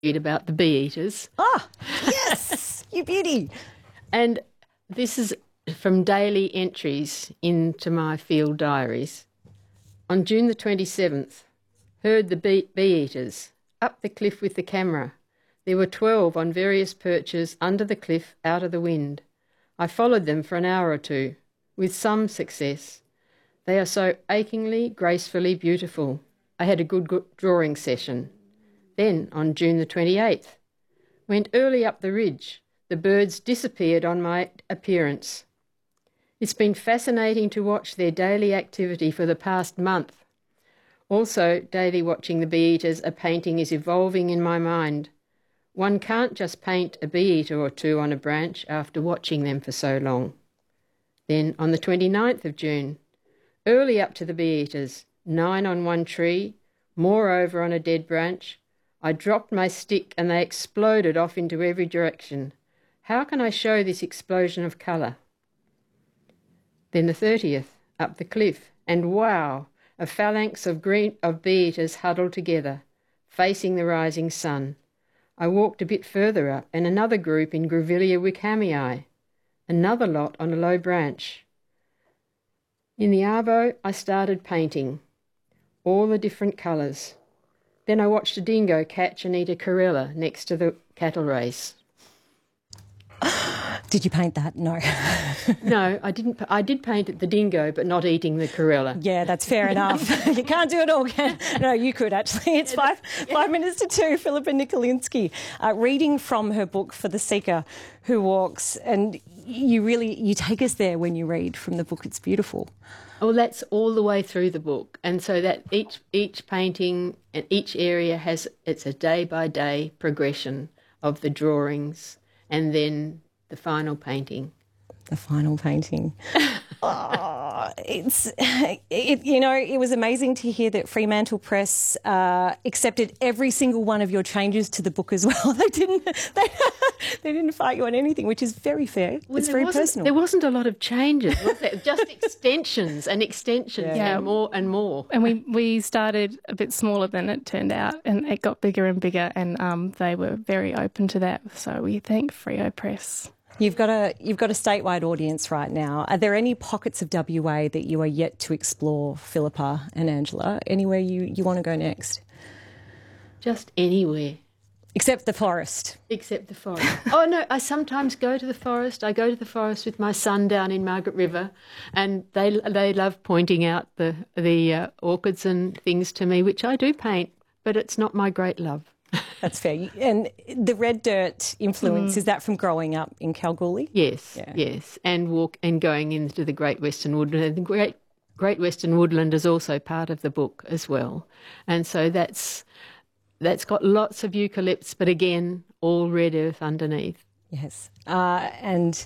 about the bee eaters. Ah, yes, you beauty. And this is from daily entries into my field diaries. On June the 27th, heard the bee eaters, up the cliff with the camera. There were 12 on various perches under the cliff out of the wind. I followed them for an hour or two, with some success. They are so achingly, gracefully beautiful. I had a good drawing session. Then, on June the 28th, went early up the ridge. The birds disappeared on my appearance. It's been fascinating to watch their daily activity for the past month. Also, daily watching the bee-eaters, a painting is evolving in my mind. One can't just paint a bee-eater or two on a branch after watching them for so long. Then, on the 29th of June, early up to the bee-eaters, 9 on one tree, more over on a dead branch. I dropped my stick and they exploded off into every direction. How can I show this explosion of colour? Then the 30th, up the cliff, and wow, a phalanx of bee-eaters huddled together, facing the rising sun. I walked a bit further up, and another group in Grevillea wickhamii, another lot on a low branch. In the arbo, I started painting, all the different colours. Then I watched a dingo catch and eat a corella next to the cattle race. Did you paint that? No. No, I didn't. I did paint the dingo, but not eating the corella. Yeah, that's fair enough. You can't do it all. No, you could actually. It's 5 minutes to 2. Philippa Nikolinsky, reading from her book For the Seeker Who Walks, and you take us there when you read from the book. It's beautiful. Well, that's all the way through the book, and so that each painting and each area it's a day-by-day progression of the drawings, and then the final painting. The final painting. It was amazing to hear that Fremantle Press accepted every single one of your changes to the book as well. They didn't fight you on anything, which is very fair. Well, it's very personal. There wasn't a lot of changes, was there? Just extensions and more and more. And we started a bit smaller than it turned out, and it got bigger and bigger, and they were very open to that. So we thank Freo Press. You've got a statewide audience right now. Are there any pockets of WA that you are yet to explore, Philippa and Angela? Anywhere you want to go next? Just anywhere. Except the forest. Except the forest. Oh, no, I sometimes go to the forest. I go to the forest with my son down in Margaret River, and they love pointing out the orchids and things to me, which I do paint, but it's not my great love. That's fair. And the red dirt influence, is that from growing up in Kalgoorlie? Yes, yes. And going into the Great Western Woodland. The Great Western Woodland is also part of the book as well. And so that's got lots of eucalypts, but again, all red earth underneath. Yes. And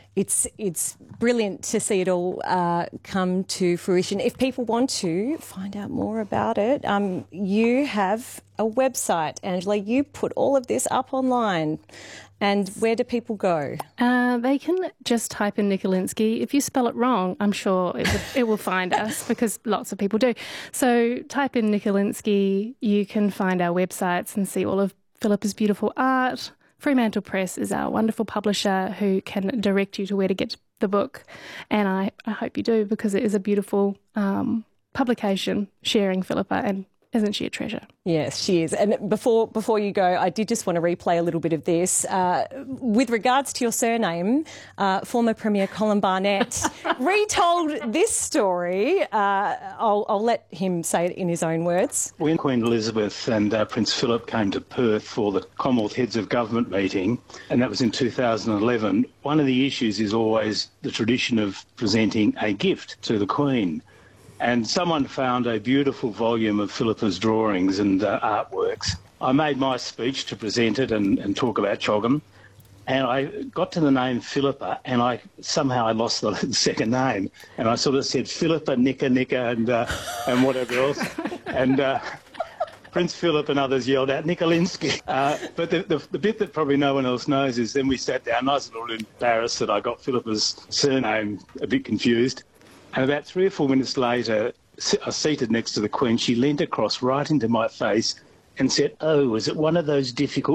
it's brilliant to see it all come to fruition. If people want to find out more about it, you have a website, Angela. You put all of this up online. And where do people go? They can just type in Nikolinsky. If you spell it wrong, I'm sure it will find us, because lots of people do. So type in Nikolinsky. You can find our websites and see all of Philippa's beautiful art. Fremantle Press is our wonderful publisher who can direct you to where to get the book. And I hope you do, because it is a beautiful publication sharing Philippa, and isn't she a treasure? Yes, she is. And before you go, I did just want to replay a little bit of this. With regards to your surname, former Premier Colin Barnett retold this story. I'll let him say it in his own words. When Queen Elizabeth and Prince Philip came to Perth for the Commonwealth Heads of Government meeting, and that was in 2011, one of the issues is always the tradition of presenting a gift to the Queen. And someone found a beautiful volume of Philippa's drawings and artworks. I made my speech to present it and talk about Choggum, and I got to the name Philippa, and I lost the second name, and I sort of said Philippa, Nika, and whatever else, and Prince Philip and others yelled out Nikolinsky. But the bit that probably no one else knows is then we sat down. I was a little embarrassed that I got Philippa's surname a bit confused. And about 3 or 4 minutes later, I was seated next to the Queen. She leant across right into my face and said, oh, is it one of those difficult